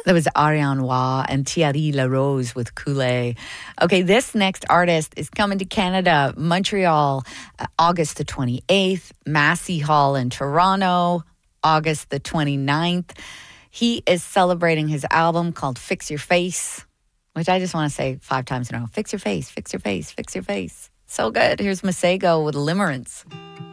That was Ariane Roy and Thierry Larose with Coulee. Okay, this next artist is coming to Canada, Montreal, August the 28th, Massey Hall in Toronto, August the 29th. He is celebrating his album called Fix Your Face, which I just want to say 5 times in a row. Fix your face, fix your face, fix your face. So good. Here's Masego with Limerence.